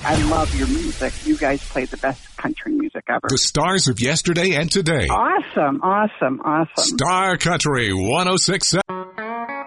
I love your music. You guys play the best country music ever. The stars of yesterday and today. Awesome. Star Country 106.7.